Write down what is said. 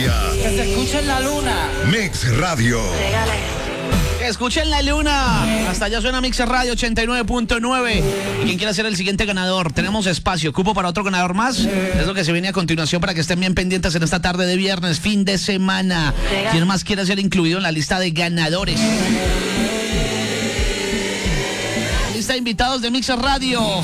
Colombia. Que se escuche en la luna. Mix Radio. Escuchen la luna. Hasta allá suena Mix Radio 89.9. Y quien quiera ser el siguiente ganador, tenemos espacio, cupo para otro ganador más. Es lo que se viene a continuación para que estén bien pendientes en esta tarde de viernes, fin de semana. ¿Quién más quiere ser incluido en la lista de ganadores? Lista de invitados de Mix Radio.